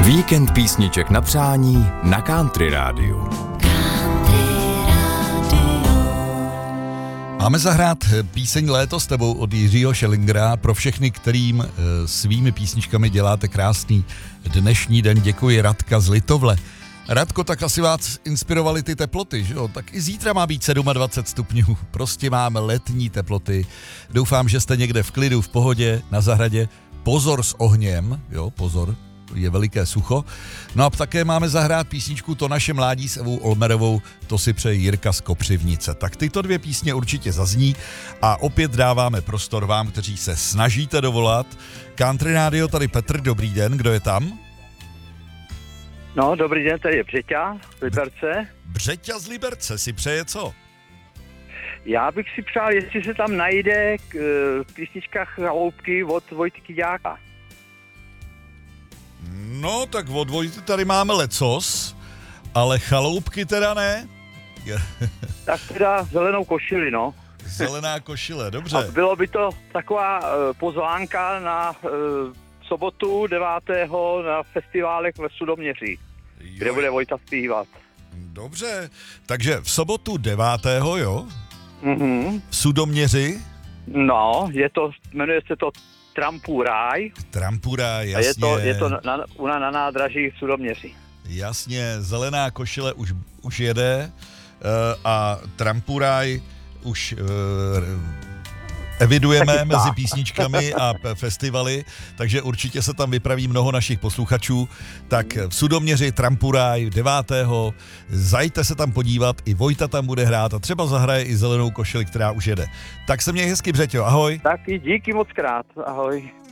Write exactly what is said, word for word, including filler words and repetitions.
Víkend písniček na přání na Country Rádiu. Máme zahrát píseň Léto s tebou od Jiřího Schellingera pro všechny, kterým svými písničkami děláte krásný dnešní den. Děkuji, Radka z Litovle. Radko, tak asi vás inspirovaly ty teploty, že jo? Tak i zítra má být dvacet sedm stupňů. Prostě máme letní teploty. Doufám, že jste někde v klidu, v pohodě, na zahradě. Pozor s ohněm, jo, pozor, je veliké sucho. No a také máme zahrát písničku To naše mládí s Evou Olmerovou, to si přeje Jirka z Kopřivnice. Tak tyto dvě písně určitě zazní a opět dáváme prostor vám, kteří se snažíte dovolat. Country Radio, tady Petr, dobrý den, kdo je tam? No, dobrý den, tady je Břeťa z Liberce. Břeťa z Liberce si přeje co? Já bych si přál, jestli se tam najde k, k písničkách Chaloupky od Vojty Kyďáka. No, tak od Vojty tady máme lecos, ale Chaloupky teda ne. Tak teda Zelenou košili, no. Zelená košile, dobře. A bylo by to taková uh, pozvánka na uh, sobotu devátého na festiválech v Sudoměří, kde bude Vojta zpívat. Dobře, takže v sobotu devátého jo? Mhm. V Sudoměři? No, je to, jmenuje se to Trampuraj. Trampuraj, jasně. A je to, je to na, na, na nádraží v Sudoměří. Jasně, Zelená košile už, už jede uh, a Trampuraj už uh, evidujeme mezi písničkami a festivaly, takže určitě se tam vypraví mnoho našich posluchačů. Tak v Sudoměři Trampuraj devátého Zajďte se tam podívat, i Vojta tam bude hrát a třeba zahraje i Zelenou košili, která už jede. Tak se měj hezky, Břeťo, ahoj. Taky díky moc krát, ahoj.